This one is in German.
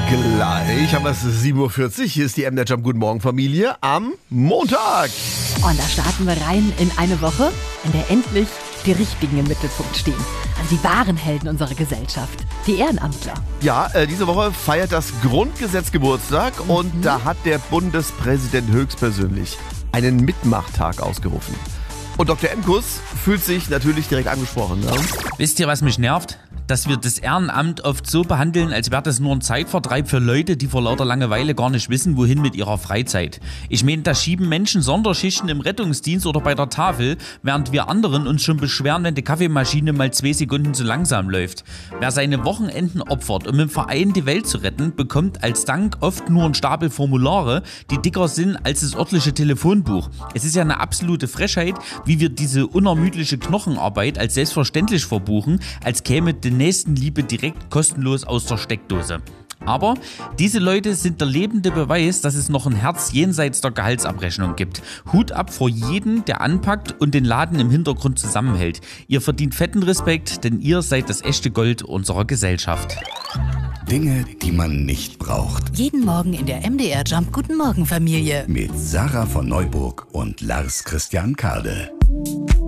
Gleich haben wir es 7:40 Uhr. Hier ist die MDR Jump Guten Morgen Familie am Montag. Und da starten wir rein in eine Woche, in der endlich die Richtigen im Mittelpunkt stehen. Also die wahren Helden unserer Gesellschaft, die Ehrenamtler. Ja, diese Woche feiert das Grundgesetz Geburtstag und da hat der Bundespräsident höchstpersönlich einen Mitmachtag ausgerufen. Und Dr. Enkus fühlt sich natürlich direkt angesprochen. Ne? Wisst ihr, was mich nervt? Dass wir das Ehrenamt oft so behandeln, als wäre das nur ein Zeitvertreib für Leute, die vor lauter Langeweile gar nicht wissen, wohin mit ihrer Freizeit. Ich meine, da schieben Menschen Sonderschichten im Rettungsdienst oder bei der Tafel, während wir anderen uns schon beschweren, wenn die Kaffeemaschine mal 2 Sekunden zu langsam läuft. Wer seine Wochenenden opfert, um im Verein die Welt zu retten, bekommt als Dank oft nur einen Stapel Formulare, die dicker sind als das örtliche Telefonbuch. Es ist ja eine absolute Frechheit, wie wir diese unermüdliche Knochenarbeit als selbstverständlich verbuchen, als käme die Nächstenliebe direkt kostenlos aus der Steckdose. Aber diese Leute sind der lebende Beweis, dass es noch ein Herz jenseits der Gehaltsabrechnung gibt. Hut ab vor jedem, der anpackt und den Laden im Hintergrund zusammenhält. Ihr verdient fetten Respekt, denn ihr seid das echte Gold unserer Gesellschaft. Dinge, die man nicht braucht. Jeden Morgen in der MDR Jump Guten Morgen Familie. Mit Sarah von Neuburg und Lars Christian Kade.